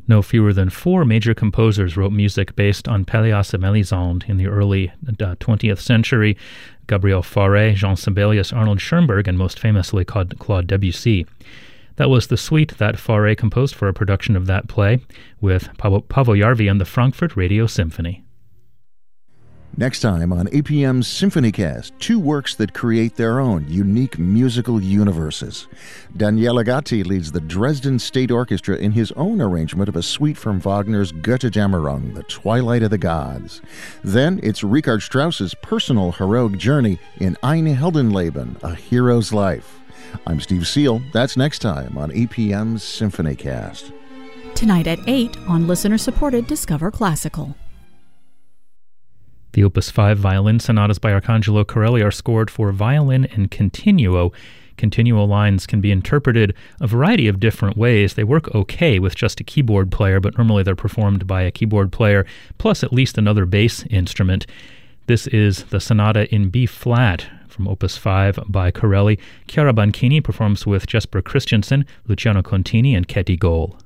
No fewer than 4 major composers wrote music based on Pelléas and Mélisande in the early 20th century: Gabriel Fauré, Jean Sibelius, Arnold Schoenberg, and most famously Claude Debussy. That was the suite that Fauré composed for a production of that play with Paavo Järvi and the Frankfurt Radio Symphony. Next time on APM's SymphonyCast, 2 works that create their own unique musical universes. Daniele Gatti leads the Dresden State Orchestra in his own arrangement of a suite from Wagner's Götterdämmerung, The Twilight of the Gods. Then it's Richard Strauss's personal heroic journey in Ein Heldenleben, A Hero's Life. I'm Steve Seal. That's next time on APM's SymphonyCast. Tonight at 8 on listener-supported Discover Classical. The Opus 5 violin sonatas by Arcangelo Corelli are scored for violin and continuo. Continuo lines can be interpreted a variety of different ways. They work okay with just a keyboard player, but normally they're performed by a keyboard player plus at least another bass instrument. This is the sonata in B-flat from Opus 5 by Corelli. Chiara Banchini performs with Jesper Christensen, Luciano Contini, and Ketty Gohl.